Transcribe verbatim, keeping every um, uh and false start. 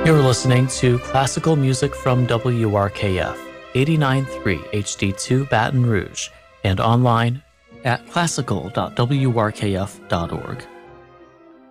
You're listening to classical music from W R K F, eighty-nine point three H D two Baton Rouge, and online at classical dot w r k f dot org.